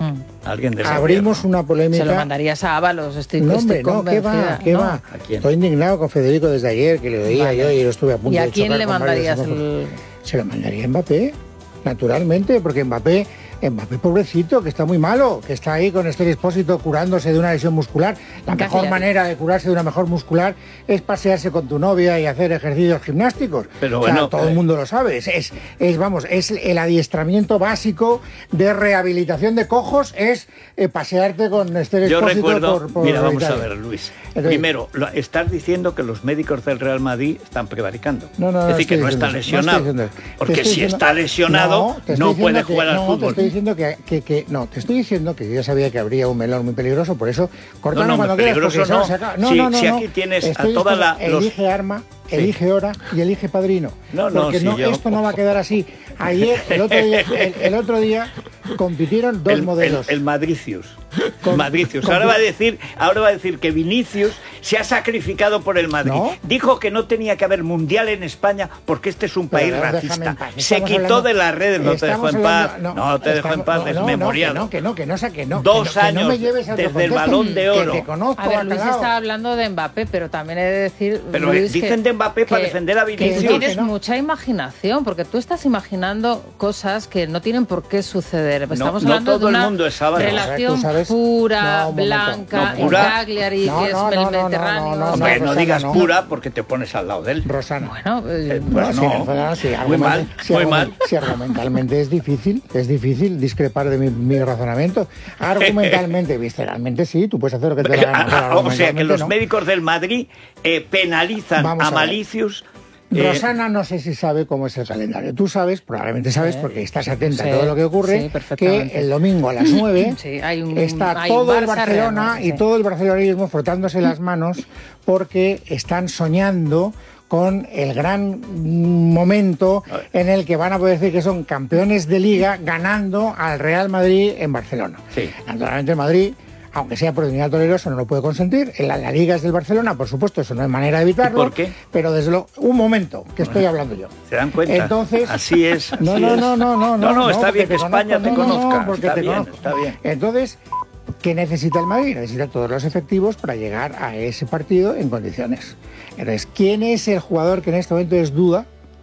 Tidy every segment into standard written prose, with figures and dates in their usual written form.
Alguien del abrimos gobierno. una polémica. Se lo mandarías a Ábalos, estoy No, hombre, no, ¿qué convencida. va? ¿Qué No. va? ¿A quién? Estoy indignado con Federico desde ayer, que le oía Vale. yo y lo estuve a punto ¿Y de a chocar quién le con varios mandarías semáforos. Se lo mandaría a Mbappé, naturalmente, porque Mbappé, pobrecito, que está muy malo, que está ahí con Esther Expósito curándose de una lesión muscular. La Casi mejor ya. manera de curarse de una mejor muscular es pasearse con tu novia y hacer ejercicios gimnásticos. Pero O sea, bueno, todo el mundo lo sabe. Es el adiestramiento básico de rehabilitación de cojos, es pasearte con Esther Yo Expósito recuerdo, por mira, vamos a Italia. ver, Luis. Entonces- Primero, estás diciendo que los médicos del Real Madrid están prevaricando. No, es decir, que no está lesionado. porque si está lesionado, no puede jugar al fútbol. Te estoy diciendo te estoy diciendo que yo ya sabía que habría un melón muy peligroso, por eso cortalo No, cuando quieras, peligroso porque no. eso se acaba. Si aquí tienes a toda la... Elige arma, elige hora y elige padrino. Porque esto no va a quedar así. Ayer, el otro día compitieron dos modelos. El Madricius. Ahora va a decir que Vinicius se ha sacrificado por el Madrid. ¿No? Dijo que no tenía que haber mundial en España porque este es un país Pero déjame racista. en paz. Se Estamos quitó hablando- de las redes, no te dejó estamos en paz. hablando- No te dejó en paz, desmemoriado. Que no. 2 que años no me lleves a otro desde el contexto, Balón de Oro. Que te conozco, A ver, Luis bacalao. está hablando de Mbappé, pero también he de decir, Pero Luis, dicen de Mbappé para defender a que Vinicius. tú tienes Que no. mucha imaginación, porque tú estás imaginando cosas que no tienen por qué suceder. Estamos no hablando todo de el una mundo es sábado. relación Tú sabes- pura, No, un momento. blanca, No, pura. en Cagliari, No, que es no, el no, no, Mediterráneo. no, Hombre, no Rosana, digas no. pura porque te pones al lado de él. Rosana. Bueno, Pues no. Muy mal, muy mal. Si argumentalmente es difícil discrepar de mi razonamiento. Argumentalmente, visceralmente sí, tú puedes hacer lo que te dé la gana. pero O sea, que argumentalmente los no. médicos del Madrid penalizan Vamos a a ver. Malicius. Rosana no sé si sabe cómo es el calendario. Tú sabes, probablemente sabes, porque estás atenta Sí, a todo lo que ocurre, sí, perfectamente. que el domingo a las 9 Sí, hay un está todo el Barça Barcelona Real Madrid, y sí. todo el barcelonismo frotándose las manos porque están soñando con el gran momento en el que van a poder decir que son campeones de Liga ganando al Real Madrid en Barcelona. Sí. Naturalmente el Madrid, aunque sea por dignidad tolero, eso no lo puede consentir. La Liga es del Barcelona, por supuesto, eso no hay manera de evitarlo. ¿Y por qué? Pero desde luego, un momento, que estoy hablando yo. ¿Se dan cuenta? Entonces, Así es. No, así no, es. no, No, está porque bien que España te conozca. porque Está te bien, conozco. está bien. Entonces, ¿qué necesita el Madrid? Necesita todos los efectivos para llegar a ese partido en condiciones. Entonces, ¿quién es el jugador que en este momento es duda?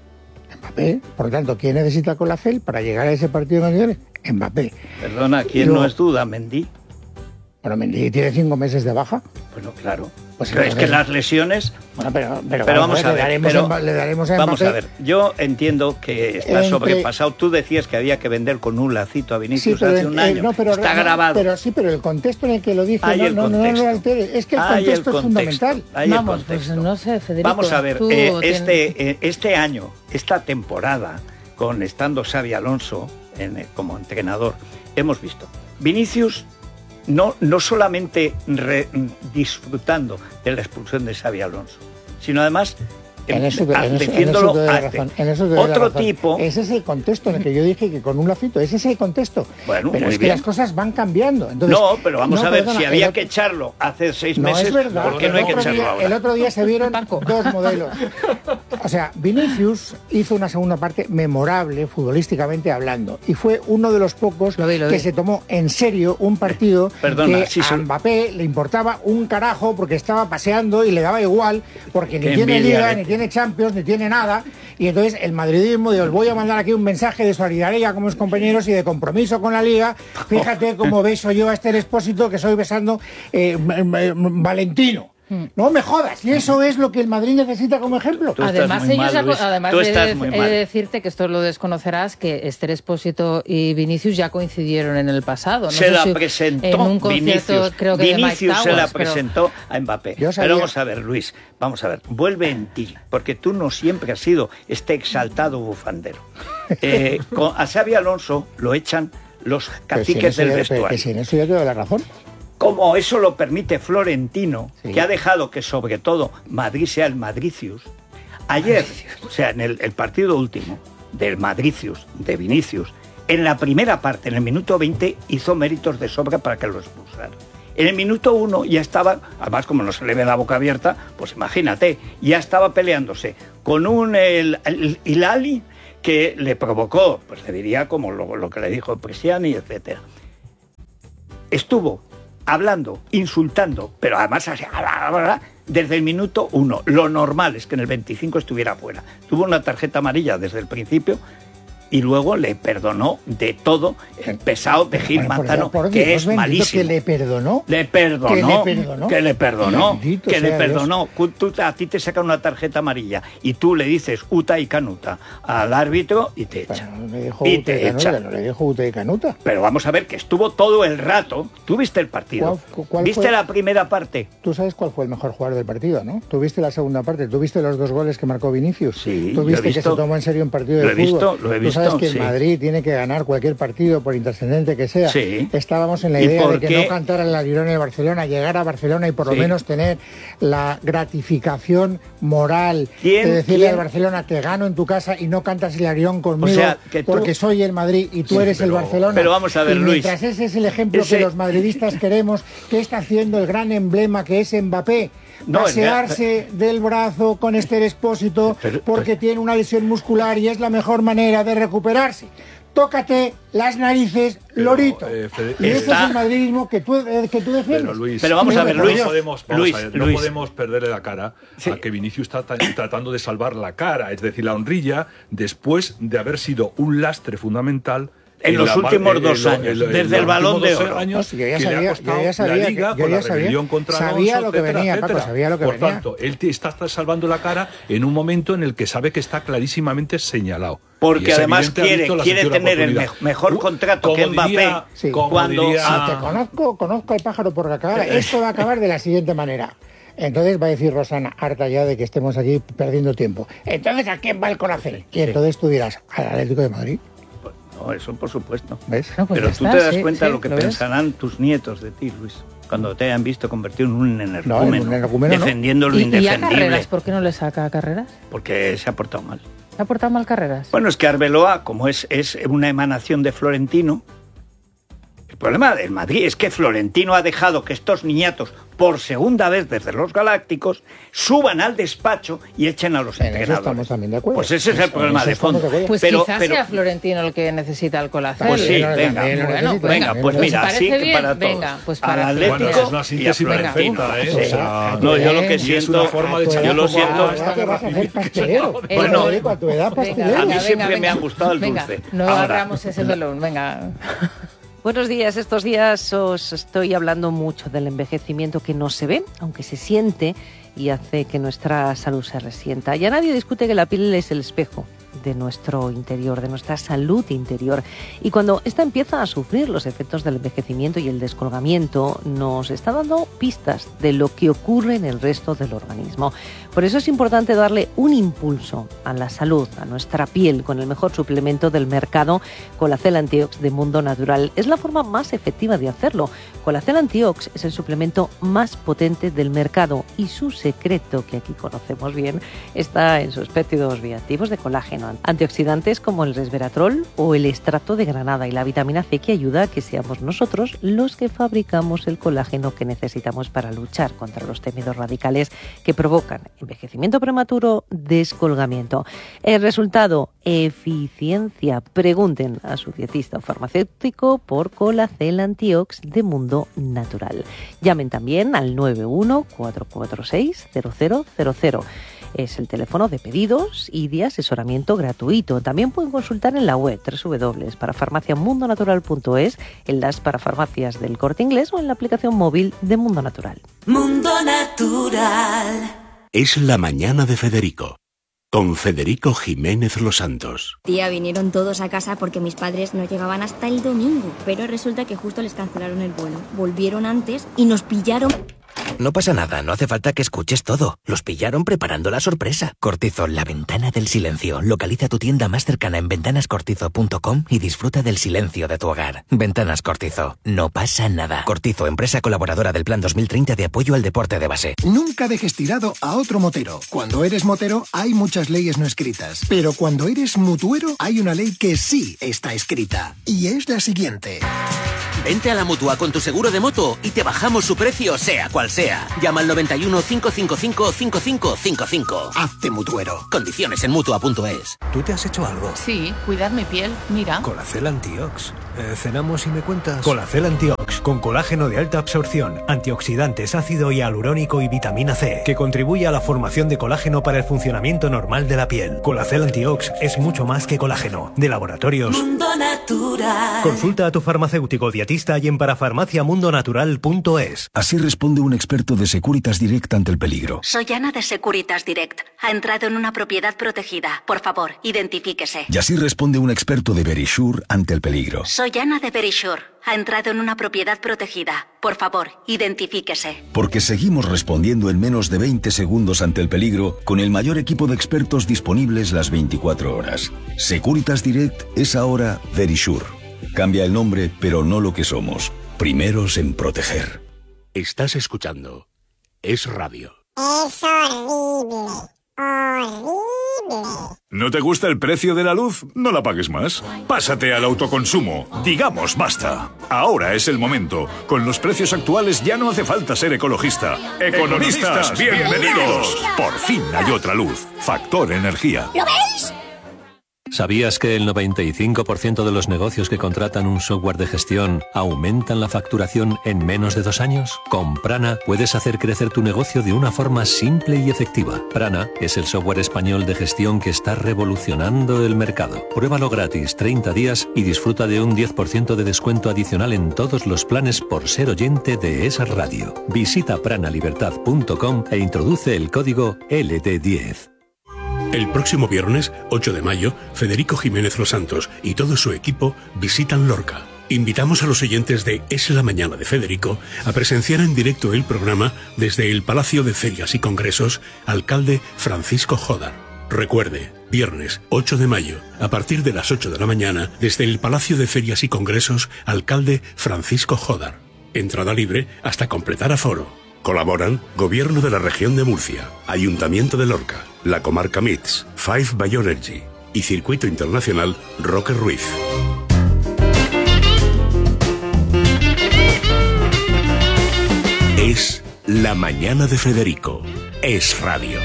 Mbappé. Por lo tanto, ¿quién necesita Colacel para llegar a ese partido en condiciones? Mbappé. Perdona, ¿quién Luego- no es duda? ¿Mendy? Bueno, Mendy tiene 5 meses de baja. Bueno, claro. Pues Pero es que entonces- las lesiones... Bueno, pero vamos a ver. le daremos a Vamos Mbappé. a ver. Yo entiendo que está Entre- sobrepasado. Tú decías que había que vender con un lacito a Vinicius pero hace un año. Está grabado. Pero el contexto en el que lo dije, Hay el no contexto. alteres. Es que el Hay contexto el es fundamental. Hay el Vamos, pues contexto. no sé, Federico. Vamos a ver, tú este año, esta temporada, estando Xavi Alonso como entrenador, hemos visto Vinicius no solamente disfrutando de la expulsión de Xavi Alonso, sino además defiéndolo te doy razón, en eso te doy otro razón. tipo. Ese es el contexto en el que yo dije que con un lacito, ese es el contexto. Bueno, pero muy es que bien. las cosas van cambiando. Entonces, No, pero vamos a ver, perdona, si había el que echarlo hace 6 No meses, es verdad. ¿por qué no hay que echarlo El ahora? otro día se vieron dos modelos. O sea, Vinicius hizo una segunda parte memorable, futbolísticamente hablando, y fue uno de los pocos Lo vi. que se tomó en serio un partido Perdona, que sí, a Mbappé le importaba un carajo porque estaba paseando y le daba igual, porque ni Qué tiene envidia, Liga, ni tiene Champions, ni tiene nada. Y entonces el madridismo, digo, os voy a mandar aquí un mensaje de solidaridad con mis compañeros y de compromiso con la Liga. Fíjate cómo beso yo a Esther Expósito, que estoy besando Valentino. No me jodas, y eso es lo que el Madrid necesita como ejemplo. Tú estás Además, muy ellos mal, Luis. además Tú he estás de, muy he mal. de decirte que esto lo desconocerás, que Esther Expósito y Vinicius ya coincidieron en el pasado. No Se sé la si presentó en un concierto, Vinicius. creo que de Mike Vinicius se la Towers, pero- presentó a Mbappé. Yo sabía- Pero vamos a ver, Luis, vamos a ver, vuelve en ti, porque tú no siempre has sido este exaltado bufandero. A Xavi Alonso lo echan los caciques del vestuario. Que si en eso yo te doy la razón. Como eso lo permite Florentino, Sí. que ha dejado que sobre todo Madrid sea el Madricius. Ayer, o sea, en el partido último del Madricius, de Vinicius, en la primera parte, en el minuto 20, hizo méritos de sobra para que lo expulsaran. En el minuto 1 ya estaba, además como no se le ve la boca abierta, pues imagínate, ya estaba peleándose con el Hilali que le provocó, pues le diría como lo que le dijo Presiani, etcétera. estuvo hablando, insultando, pero además así, desde el minuto 1. Lo normal es que en el 25 estuviera fuera. Tuvo una tarjeta amarilla desde el principio y luego le perdonó de todo el pesado de Gil Manzano, que es malísimo. Que le perdonó. Que le perdonó. A ti te sacan una tarjeta amarilla y tú le dices uta y canuta al árbitro y te echa. No le dijo uta y canuta. Pero vamos a ver que estuvo todo el rato. ¿Tú viste el partido? ¿Viste la primera parte? Tú sabes cuál fue el mejor jugador del partido, ¿no? ¿Tú viste la segunda parte? ¿Tú viste los 2 goles que marcó Vinicius? Sí, ¿Tú viste que se tomó en serio un partido de fútbol? Lo he visto. Sabes que el Madrid tiene que ganar cualquier partido, por intrascendente que sea. Sí. Estábamos en la idea de que no cantara el Alirón en Barcelona, llegar a Barcelona y por lo menos tener la gratificación moral de decirle al Barcelona que gano en tu casa y no cantas el Alirón conmigo, o sea, porque soy el Madrid y tú eres el Barcelona. Pero vamos a ver, Luis. Mientras ese es el ejemplo que los madridistas queremos, ¿qué está haciendo el gran emblema que es Mbappé? Pasearse del brazo con Esther Expósito porque tiene una lesión muscular y es la mejor manera de recuperarse. Tócate las narices, lorito. Y ese es el madridismo que tú defiendes. Pero vamos a ver, Luis. No podemos perderle la cara a que Vinicius está tratando de salvar la cara, es decir, la honrilla, después de haber sido un lastre fundamental en los últimos 2 años, desde el Balón de Oro. Yo ya sabía lo que venía, Paco, sabía lo que venía. Por tanto, él te está salvando la cara en un momento en el que sabe que está clarísimamente señalado. Porque además quiere tener el mejor contrato que Mbappé. Conozco al pájaro por la cara. Esto va a acabar de la siguiente manera. Entonces va a decir Rosana, harta ya de que estemos aquí perdiendo tiempo. Entonces, ¿a quién va el corazón? Y entonces tú dirás, al Atlético de Madrid. No, eso por supuesto. ¿Ves? No, pues pero tú te das cuenta de lo que ¿lo pensarán tus nietos de ti, Luis, cuando te hayan visto convertido en un energúmeno, defendiendo lo indefendible. ¿Y a Carreras? ¿Por qué no le saca a Carreras? Porque se ha portado mal. ¿Se ha portado mal Carreras? Bueno, es que Arbeloa, como es una emanación de Florentino, el problema del Madrid es que Florentino ha dejado que estos niñatos, por segunda vez desde los Galácticos, suban al despacho y echen a los entrenadores. Eso estamos también de acuerdo. Pues ese es el problema de fondo. Pues quizás sea Florentino el que necesita el Colacel. Pues sí, venga, pues mira, así que para todos. Venga, pues para al Atlético es una síntesis perfecta, ¿eh? O sea, no, yo lo que siento, yo lo siento. Bueno, a tu edad pastelero. A mí siempre me ha gustado el dulce. Venga, no agarramos ese melón, venga. Buenos días. Estos días os estoy hablando mucho del envejecimiento que no se ve, aunque se siente y hace que nuestra salud se resienta. Ya nadie discute que la piel es el espejo de nuestro interior, de nuestra salud interior. Y cuando esta empieza a sufrir los efectos del envejecimiento y el descolgamiento, nos está dando pistas de lo que ocurre en el resto del organismo. Por eso es importante darle un impulso a la salud, a nuestra piel, con el mejor suplemento del mercado, Colacel Antiox de Mundo Natural. Es la forma más efectiva de hacerlo. Colacel Antiox es el suplemento más potente del mercado y su secreto, que aquí conocemos bien, está en sus péptidos bioactivos de colágeno, antioxidantes como el resveratrol o el extracto de granada y la vitamina C, que ayuda a que seamos nosotros los que fabricamos el colágeno que necesitamos para luchar contra los temidos radicales que provocan envejecimiento prematuro, descolgamiento. El resultado, eficiencia. Pregunten a su dietista o farmacéutico por Colacel Antiox de Mundo Natural. Llamen también al 91-446-0000. Es el teléfono de pedidos y de asesoramiento gratuito. También pueden consultar en la web www.parafarmaciamundonatural.es, en las parafarmacias del Corte Inglés o en la aplicación móvil de Mundo Natural. Mundo Natural. Es la mañana de Federico, con Federico Jiménez Los Santos. Tía, vinieron todos a casa porque mis padres no llegaban hasta el domingo, pero resulta que justo les cancelaron el vuelo. Volvieron antes y nos pillaron. No pasa nada, no hace falta que escuches todo. Los pillaron preparando la sorpresa. Cortizo, la ventana del silencio. Localiza tu tienda más cercana en ventanascortizo.com y disfruta del silencio de tu hogar. Ventanas Cortizo, no pasa nada. Cortizo, empresa colaboradora del Plan 2030 de apoyo al deporte de base. Nunca dejes tirado a otro motero. Cuando eres motero hay muchas leyes no escritas, pero cuando eres mutuero hay una ley que sí está escrita. Y es la siguiente. Vente a la Mutua con tu seguro de moto y te bajamos su precio, sea cual sea. sea. Llama al 91 555 5555. Hazte mutuero. Condiciones en Mutua.es. ¿Tú te has hecho algo? Sí, cuidar mi piel. Mira. Colacel Antiox. Cenamos y me cuentas. Colacel Antiox, con colágeno de alta absorción, antioxidantes, ácido hialurónico y vitamina C, que contribuye a la formación de colágeno para el funcionamiento normal de la piel. Colacel Antiox es mucho más que colágeno. De Laboratorios Mundo Natural. Consulta a tu farmacéutico dietista y en parafarmaciamundonatural.es. Así responde un experto de Securitas Direct ante el peligro. Soy Ana de Securitas Direct. Ha entrado en una propiedad protegida. Por favor, identifíquese. Y así responde un experto de Verisure ante el peligro. Soy Ana de Verisure. Ha entrado en una propiedad protegida. Por favor, identifíquese. Porque seguimos respondiendo en menos de 20 segundos ante el peligro con el mayor equipo de expertos disponibles las 24 horas. Securitas Direct es ahora Verisure. Cambia el nombre, pero no lo que somos. Primeros en proteger. Estás escuchando Es Radio. Es horrible. Horrible. ¿No te gusta el precio de la luz? No la pagues más. Pásate al autoconsumo. Digamos basta. Ahora es el momento. Con los precios actuales ya no hace falta ser ecologista. ¡Economistas, bienvenidos! Por fin hay otra luz. Factor Energía. ¿Lo veis? ¿Sabías que el 95% de los negocios que contratan un software de gestión aumentan la facturación en menos de 2 años? Con Prana puedes hacer crecer tu negocio de una forma simple y efectiva. Prana es el software español de gestión que está revolucionando el mercado. Pruébalo gratis 30 días y disfruta de un 10% de descuento adicional en todos los planes por ser oyente de Es Radio. Visita pranalibertad.com e introduce el código LD10. El próximo viernes, 8 de mayo, Federico Jiménez Los Santos y todo su equipo visitan Lorca. Invitamos a los oyentes de Es la Mañana de Federico a presenciar en directo el programa desde el Palacio de Ferias y Congresos, alcalde Francisco Jodar. Recuerde, viernes 8 de mayo, a partir de las 8 de la mañana, desde el Palacio de Ferias y Congresos, alcalde Francisco Jodar. Entrada libre hasta completar aforo. Colaboran Gobierno de la Región de Murcia, Ayuntamiento de Lorca, la Comarca MITS, Five Bioenergy y Circuito Internacional Roque Ruiz. Es la mañana de Federico. Es Radio.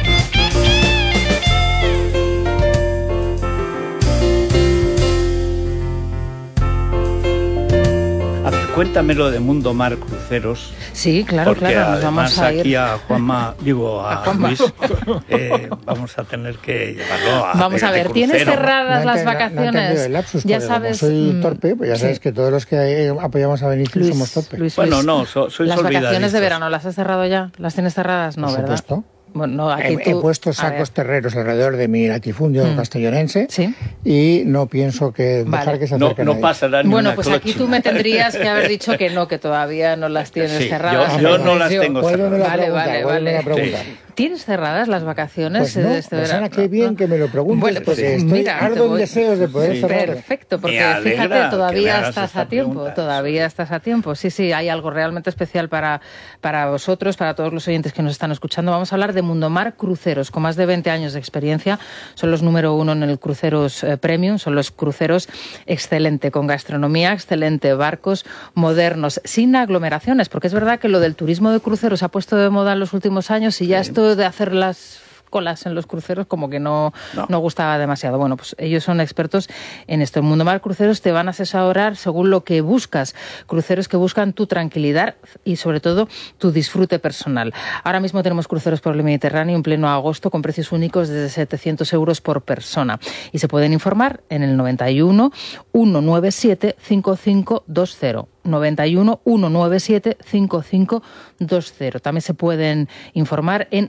Cuéntamelo de Mundo Mar Cruceros. Sí, claro, porque claro, nos vamos a ir. Aquí a Juanma, a Luis, vamos a tener que llevarlo a Vamos a ver, ¿tienes cerradas las vacaciones? El lapsus, ya sabes, como soy torpe, pues ya sabes que todos los que apoyamos a Vinicius somos torpes. Bueno, no, sois las vacaciones olvidadizos. de verano, ¿las has cerrado ya? ¿Las tienes cerradas? No, Por ¿verdad? supuesto. Bueno, no, aquí he puesto sacos terreros alrededor de mi latifundio castellonense y no pienso que dejar que se acerquen no pasará ni Bueno, una pues clochina. aquí tú me tendrías que haber dicho que no, que todavía no las tienes Sí, cerradas. yo no las tengo cerradas. Vale. ¿Tienes cerradas las vacaciones Pues no, de este verano? qué bien que me lo preguntes, Bueno, pues porque estoy ardo en deseos de poder cerrarlas. Perfecto, porque Me alegra fíjate, que todavía hagas estás esta a tiempo, pregunta. todavía estás a tiempo. Sí, hay algo realmente especial para vosotros, para todos los oyentes que nos están escuchando. Vamos a hablar de Mundomar Cruceros, con más de 20 años de experiencia. Son los número 1 en el cruceros premium, son los cruceros excelente, con gastronomía excelente, barcos modernos, sin aglomeraciones, porque es verdad que lo del turismo de cruceros se ha puesto de moda en los últimos años y ya esto de hacer las colas en los cruceros como que no gustaba demasiado. Bueno, pues ellos son expertos en esto. En Mundomar Cruceros te van a asesorar según lo que buscas. Cruceros que buscan tu tranquilidad y sobre todo tu disfrute personal. Ahora mismo tenemos cruceros por el Mediterráneo en pleno agosto con precios únicos desde 700 euros por persona. Y se pueden informar en el 91 197 5520. 91 197 5520. También se pueden informar en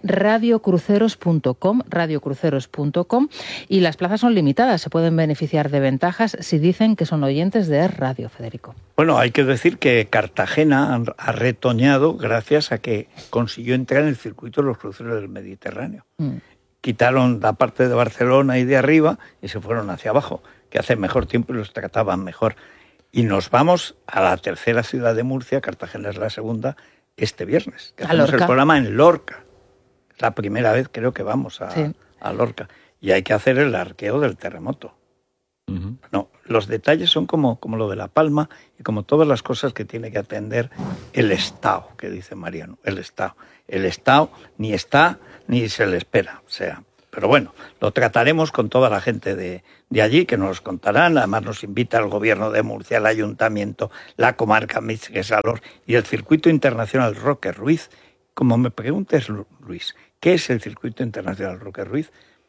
radiocruceros.com y las plazas son limitadas. Se pueden beneficiar de ventajas si dicen que son oyentes de Radio, Federico. Bueno, hay que decir que Cartagena ha retoñado gracias a que consiguió entrar en el circuito de los cruceros del Mediterráneo. Quitaron la parte de Barcelona y de arriba y se fueron hacia abajo, que hace mejor tiempo y los trataban mejor. Y nos vamos a la tercera ciudad de Murcia, Cartagena es la segunda, este viernes. Que hacemos el programa en Lorca. Es la primera vez creo que vamos a Lorca. Y hay que hacer el arqueo del terremoto. No, los detalles son como lo de La Palma y como todas las cosas que tiene que atender el Estado, que dice Mariano, el Estado. El Estado ni está ni se le espera, o sea... Pero bueno, lo trataremos con toda la gente de allí, que nos contarán. Además nos invita el Gobierno de Murcia, el Ayuntamiento, la comarca Mixguesalor y el Circuito Internacional Roque Ruiz. Como me preguntes, Luis, ¿qué es el Circuito Internacional Roque Ruiz?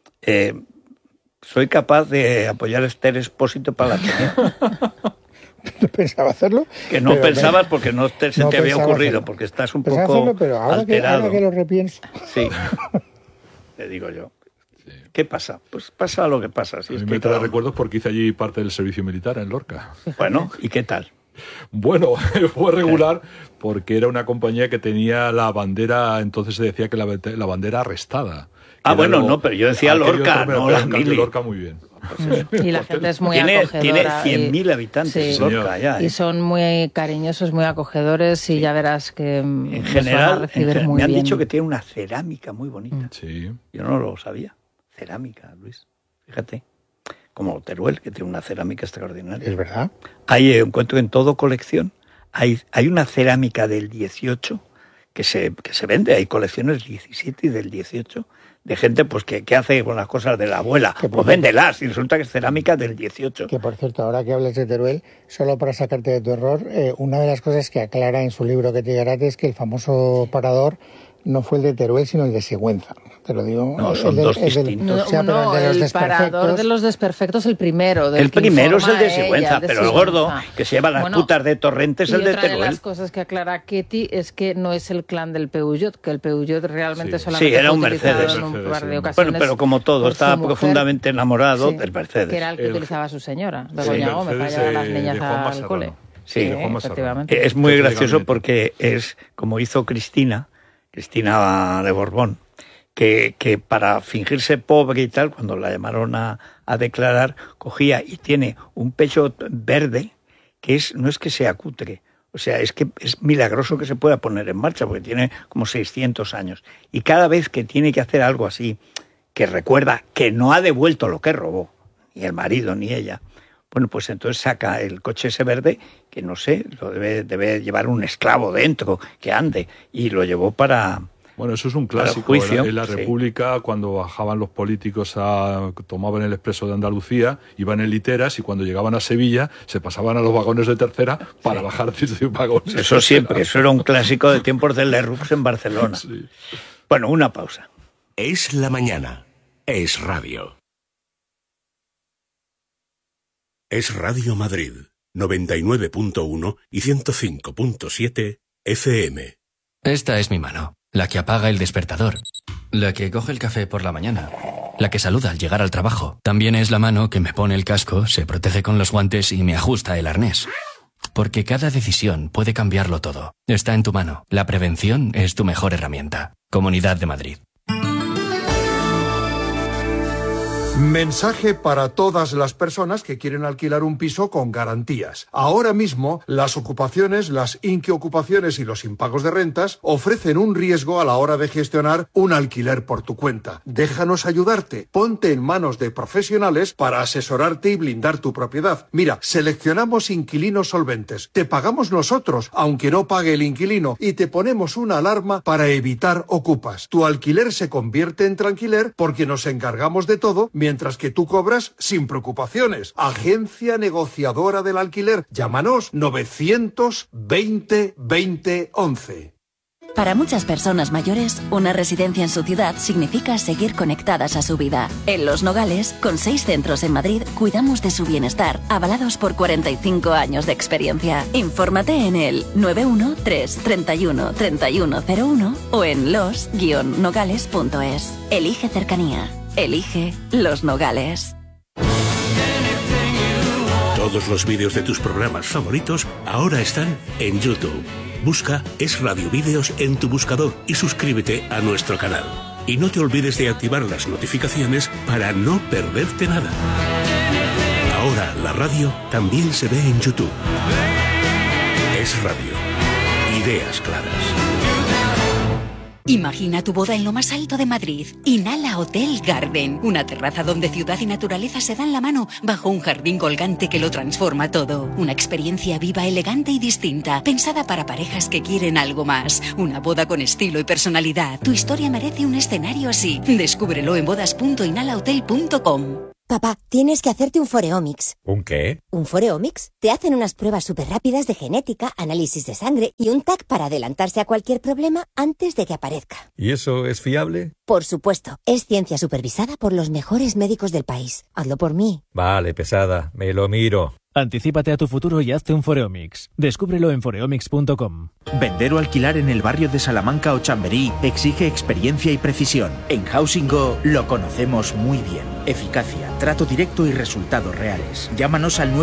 Soy capaz de apoyar este expósito para la Ateneo. ¿No pensaba hacerlo? Que no pensabas porque no se te había ocurrido, hacerlo. Porque estás un poco hacerlo, pero ahora alterado. Ahora que lo repienso. Sí, te digo yo. ¿Qué pasa? Pues pasa lo que pasa. Si a es mí que me trae recuerdos porque hice allí parte del servicio militar en Lorca. Bueno, ¿y qué tal? Bueno, fue regular porque era una compañía que tenía la bandera, entonces se decía que la bandera arrestada. Bueno, no, pero yo decía Lorca, no la mili. Lorca muy bien. Y la gente es muy Tiene acogedora. 100.000 habitantes Lorca ya. Y son muy cariñosos, muy acogedores y ya verás que en general muy me han bien. dicho que tiene una cerámica muy bonita. Sí. Yo no lo sabía. Cerámica, Luis. Fíjate. Como Teruel, que tiene una cerámica extraordinaria. Es verdad. Hay, encuentro en todo colección, hay una cerámica del 18 que se vende. Hay colecciones 17 y del 18 de gente pues que hace con las cosas de la abuela. Pues véndelas y resulta que es cerámica del 18. Que por cierto, ahora que hablas de Teruel, solo para sacarte de tu error, una de las cosas que aclara en su libro que te llegará es que el famoso parador no fue el de Teruel, sino el de Sigüenza. Te lo digo. No, son dos distintos. El parador de los desperfectos, el primero. El primero es el de Sigüenza, pero el gordo, que se lleva las putas de Torrente, es el de Teruel. Otra de las cosas que aclara Ketty es que no es el clan del Peugeot, que el Peugeot realmente solamente era un fue utilizado Mercedes. en un par de ocasiones. Bueno, pero como todo, estaba profundamente enamorado del Mercedes. Que era el que utilizaba su señora, Begoña Gómez, para llevar a las niñas al cole. Sí, efectivamente. Es muy gracioso porque es como hizo Cristina de Borbón, que para fingirse pobre y tal, cuando la llamaron a declarar, cogía y tiene un pecho verde que no es que sea cutre, o sea, es que es milagroso que se pueda poner en marcha, porque tiene como 600 años. Y cada vez que tiene que hacer algo así, que recuerda que no ha devuelto lo que robó, ni el marido ni ella, bueno, pues entonces saca el coche ese verde, que no sé, lo debe llevar un esclavo dentro, que ande, y lo llevó para... Bueno, eso es un clásico. Juicio, en la República, cuando bajaban los políticos, tomaban el expreso de Andalucía, iban en literas y cuando llegaban a Sevilla se pasaban a los vagones de tercera para bajar de vagones. Eso siempre, eso era un clásico de tiempos de Lerroux en Barcelona. Sí. Bueno, una pausa. Es la mañana. Es radio. Es Radio Madrid, 99.1 y 105.7 FM. Esta es mi mano, la que apaga el despertador, la que coge el café por la mañana, la que saluda al llegar al trabajo. También es la mano que me pone el casco, se protege con los guantes y me ajusta el arnés. Porque cada decisión puede cambiarlo todo. Está en tu mano. La prevención es tu mejor herramienta. Comunidad de Madrid. Mensaje para todas las personas que quieren alquilar un piso con garantías. Ahora mismo, las ocupaciones, las inquiocupaciones y los impagos de rentas ofrecen un riesgo a la hora de gestionar un alquiler por tu cuenta. Déjanos ayudarte. Ponte en manos de profesionales para asesorarte y blindar tu propiedad. Mira, seleccionamos inquilinos solventes. Te pagamos nosotros, aunque no pague el inquilino, y te ponemos una alarma para evitar ocupas. Tu alquiler se convierte en tranquiler porque nos encargamos de todo, mientras que tú cobras sin preocupaciones. Agencia negociadora del alquiler. Llámanos 920 20 11. Para muchas personas mayores, una residencia en su ciudad significa seguir conectadas a su vida. En Los Nogales, con 6 centros en Madrid, cuidamos de su bienestar, avalados por 45 años de experiencia. Infórmate en el 913 31 3101 o en los-nogales.es. Elige cercanía. Elige Los Nogales. Todos los vídeos de tus programas favoritos ahora están en YouTube. Busca Es Radio Vídeos en tu buscador y suscríbete a nuestro canal. Y no te olvides de activar las notificaciones para no perderte nada. Ahora la radio también se ve en YouTube. Es Radio. Ideas claras. Imagina tu boda en lo más alto de Madrid. Inhala Hotel Garden. Una terraza donde ciudad y naturaleza se dan la mano bajo un jardín colgante que lo transforma todo. Una experiencia viva, elegante y distinta, pensada para parejas que quieren algo más. Una boda con estilo y personalidad. Tu historia merece un escenario así. Descúbrelo en bodas.inhalahotel.com. Papá, tienes que hacerte un Foreomics. ¿Un qué? ¿Un Foreomics? Te hacen unas pruebas súper rápidas de genética, análisis de sangre y un TAC para adelantarse a cualquier problema antes de que aparezca. ¿Y eso es fiable? Por supuesto. Es ciencia supervisada por los mejores médicos del país. Hazlo por mí. Vale, pesada. Me lo miro. Anticípate a tu futuro y hazte un Foreomics. Descúbrelo en foreomics.com. Vender o alquilar en el barrio de Salamanca o Chamberí exige experiencia y precisión. En Housing Go lo conocemos muy bien. Eficacia, trato directo y resultados reales. Llámanos al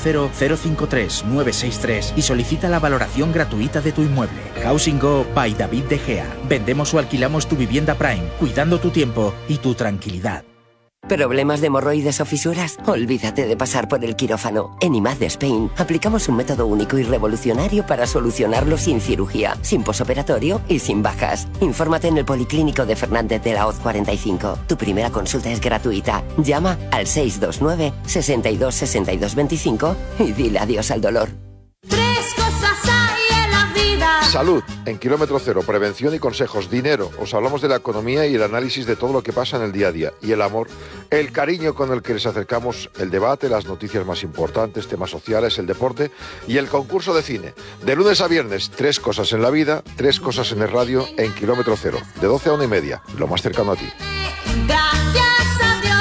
910-053-963 y solicita la valoración gratuita de tu inmueble. Housing Go by David De Gea. Vendemos o alquilamos tu vivienda Prime, cuidando tu tiempo y tu tranquilidad. ¿Problemas de hemorroides o fisuras? Olvídate de pasar por el quirófano. En IMAD de Spain aplicamos un método único y revolucionario para solucionarlo sin cirugía, sin posoperatorio y sin bajas. Infórmate en el Policlínico de Fernández de la Hoz 45. Tu primera consulta es gratuita. Llama al 629 62 62 25 y dile adiós al dolor. 3 cosas hay en la vida. Salud, en Kilómetro Cero, prevención y consejos. Dinero, os hablamos de la economía y el análisis de todo lo que pasa en el día a día. Y el amor, el cariño con el que les acercamos el debate, las noticias más importantes, temas sociales, el deporte y el concurso de cine. De lunes a viernes, 3 cosas en la vida, 3 cosas en el radio, en Kilómetro Cero, de 12 a 1:30, lo más cercano a ti. Gracias a Dios.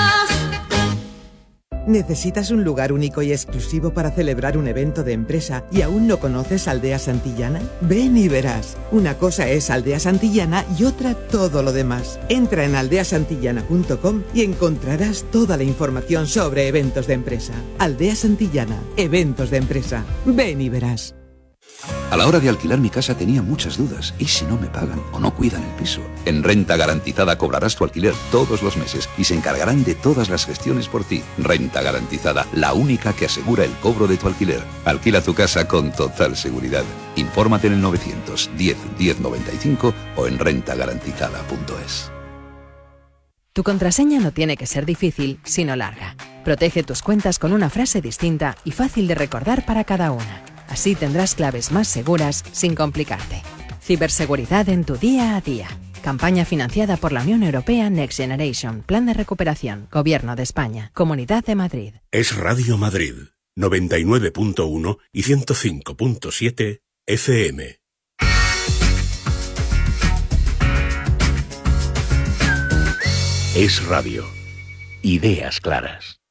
¿Necesitas un lugar único y exclusivo para celebrar un evento de empresa y aún no conoces Aldea Santillana? Ven y verás. Una cosa es Aldea Santillana y otra todo lo demás. Entra en aldeasantillana.com y encontrarás toda la información sobre eventos de empresa. Aldea Santillana, eventos de empresa. Ven y verás. A la hora de alquilar mi casa tenía muchas dudas. ¿Y si no me pagan o no cuidan el piso? En Renta Garantizada cobrarás tu alquiler todos los meses y se encargarán de todas las gestiones por ti. Renta Garantizada, la única que asegura el cobro de tu alquiler. Alquila tu casa con total seguridad. Infórmate en el 910 1095 o en rentagarantizada.es. Tu contraseña no tiene que ser difícil, sino larga. Protege tus cuentas con una frase distinta y fácil de recordar para cada una. Así tendrás claves más seguras sin complicarte. Ciberseguridad en tu día a día. Campaña financiada por la Unión Europea Next Generation. Plan de recuperación. Gobierno de España. Comunidad de Madrid. Es Radio Madrid. 99.1 y 105.7 FM. Es Radio. Ideas claras.